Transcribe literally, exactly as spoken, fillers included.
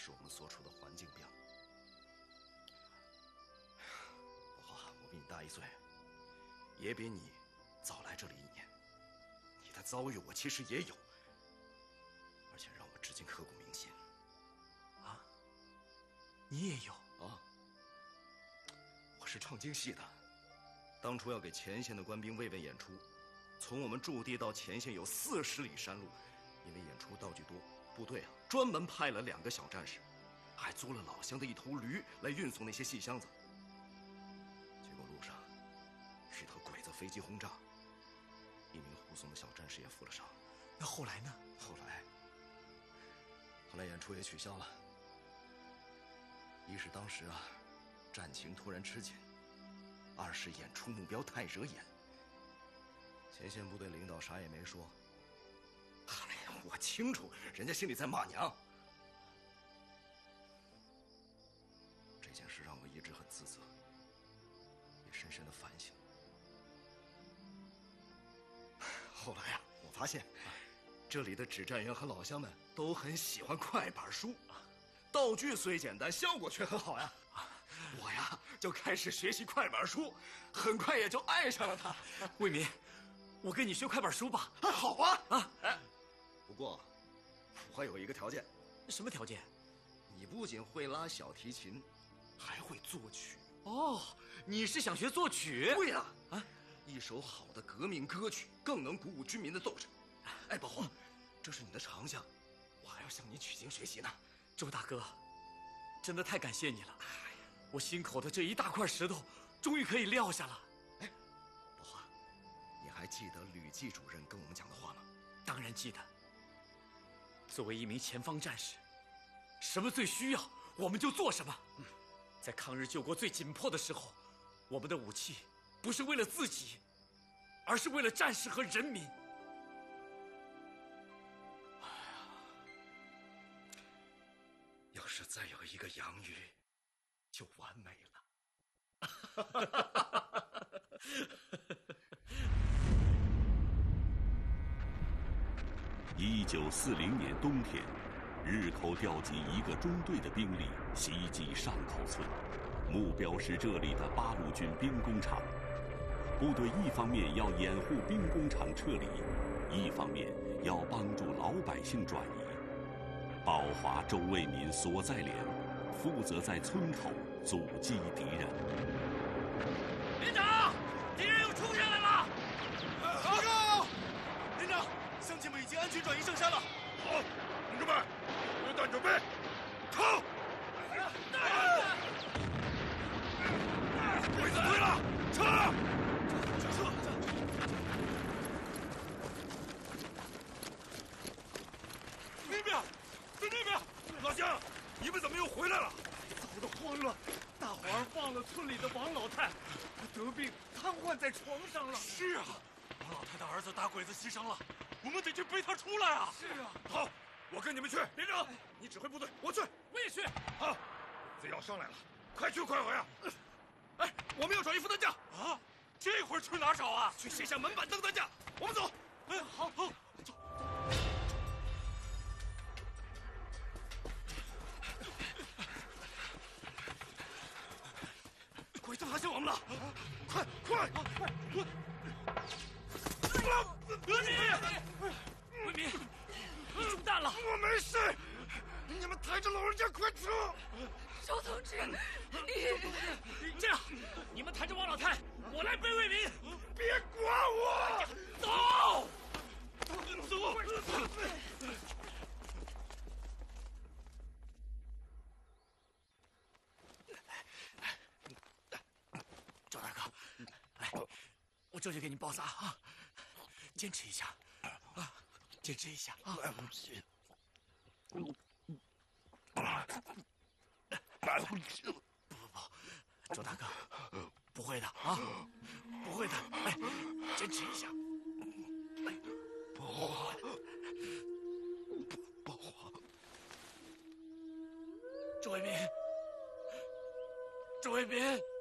是我们所处的环境变了。宝华，我比你大一岁，也比你早来这里一年。你的遭遇我其实也有，而且让我至今刻骨铭心。 啊？你也有啊？我是唱京戏的，当初要给前线的官兵慰问演出，从我们驻地到前线有四十里山路，因为演出道具多，部队啊专门派了两个小战士，还租了老乡的一头驴来运送那些细箱子。结果路上遇到鬼子飞机轰炸，一名护送的小战士也负了伤。 那后来呢？ 后来，后来演出也取消了。一是当时啊，战情突然吃紧；二是演出目标太惹眼。前线部队领导啥也没说。哎呀，我清楚，人家心里在骂娘。这件事让我一直很自责，也深深的反省。后来啊，我发现，这里的指战员和老乡们都很喜欢快板书，道具虽简单，效果却很好呀。我呀，就开始学习快板书，很快也就爱上了它。 卫民，我跟你学快板书吧。 啊，好啊！啊，哎，不过我有一个条件。 什么条件？ 你不仅会拉小提琴，还会作曲。 哦，你是想学作曲？ 对了，啊，一首好的革命歌曲更能鼓舞军民的斗志。哎，宝华，这是你的长项，我还要向你取经学习呢。 周大哥，真的太感谢你了。哎呀，我心口的这一大块石头终于可以撂下了。 哎，宝华，你还记得吕季主任跟我们讲的话吗？ 当然记得。作为一名前方战士，什么最需要我们就做什么。嗯，在抗日救国最紧迫的时候，我们的武器不是为了自己，而是为了战士和人民。 哎呀，要是再有一个杨宇，就完美了。 一九四零年冬天，日寇调集一个中队的兵力袭击上口村，目标是这里的八路军兵工厂。部队一方面要掩护兵工厂撤离，一方面要帮助老百姓转移。宝华、周卫民所在连负责在村口阻击敌人。 连长，敌人又冲下来了！ 报告，连长，乡亲们已经安全转移上山了。 好，同志们，榴弹准备，冲！鬼子退了，撤！ 撤！那边，在那边！ 老乡，你们怎么又回来了？ 早都慌了，大伙儿忘了村里的王老太，得病瘫痪在床上了。 是啊， 王老太的儿子打鬼子牺牲了，我们得去背他出来啊！ 是啊，好，我跟你们去。连长，你指挥部队，我去。 我也去。 好，贼要上来了，快去快回啊！ 哎，我们要找一副担架啊！这会儿去哪找啊？ 去卸下门板凳担架。我们走。 哎，好，好，走。 鬼子发现我们了！快快快！我。 卫民，卫民，你中弹了！ 我没事，你们抬着老人家快撤！ 周同志，你这样，你们抬着王老太，我来背卫民。 别管我！ 走， 走！ 周大哥，来，我这就给你包扎啊！坚持一下，啊，坚持一下啊！不不不，周大哥，不会的啊，不会的，来，坚持一下。来， 宝华，宝华， 周卫民，周卫民。